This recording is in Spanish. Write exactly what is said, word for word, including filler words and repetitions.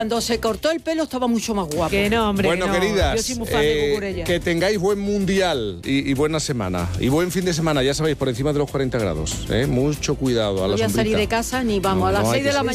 Cuando se cortó el pelo estaba mucho más guapo. Que no, hombre, Bueno, que no. queridas, Yo soy muy fan de eh, Cucurella. que tengáis buen mundial y, y buena semana. Y buen fin de semana, ya sabéis, por encima de los cuarenta grados. ¿eh? Mucho cuidado a No la voy a sombrita. salir de casa ni vamos No, a las no hay seis de que la salir. mañana.